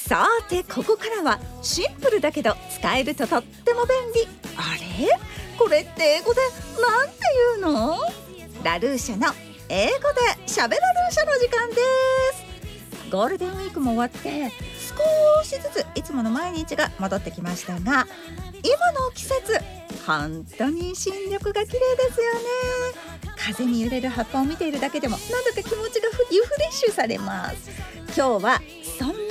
さてここからはシンプルだけど使えるととっても便利。あれこれって英語でなんて言うの？ラルーシャの英語でしゃべらルーシャの時間です。ゴールデンウィークも終わって少しずついつもの毎日が戻ってきましたが、今の季節本当に新緑が綺麗ですよね。風に揺れる葉っぱを見ているだけでもなんだか気持ちがリフレッシュされます。今日はそんな